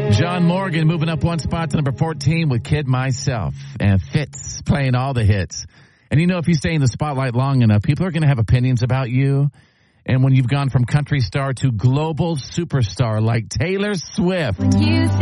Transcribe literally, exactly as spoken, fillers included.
John Morgan moving up one spot to number fourteen with Kid Myself. And Fitz playing all the hits. And you know, if you stay in the spotlight long enough, people are going to have opinions about you. And when you've gone from country star to global superstar like Taylor Swift.